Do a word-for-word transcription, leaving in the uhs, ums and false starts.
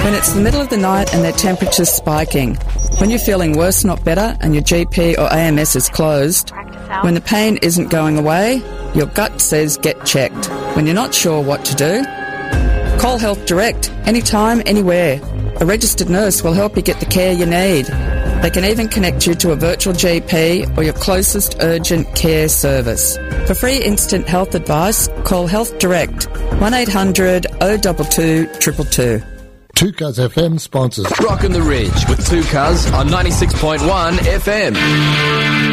When it's the middle of the night and their temperature's spiking. When you're feeling worse, not better, and your G P or A M S is closed. When the pain isn't going away, your gut says get checked. When you're not sure what to do, call Health Direct, anytime, anywhere. A registered nurse will help you get the care you need. They can even connect you to a virtual G P or your closest urgent care service. For free instant health advice, call Health Direct, one eight hundred oh two two two two two. two Cuz F M sponsors Rockin' the Ridge with two Cuz on ninety-six point one F M.